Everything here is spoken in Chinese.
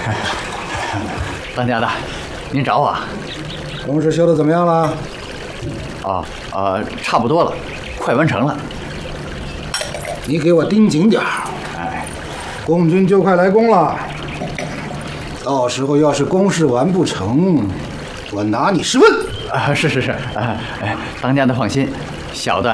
当家的，您找我啊？ 工事修的怎么样了？ 差不多了，快完成了。 你给我盯紧点儿，共军就快来攻了，到时候要是公事完不成，我拿你试问。 是，当家的放心，小的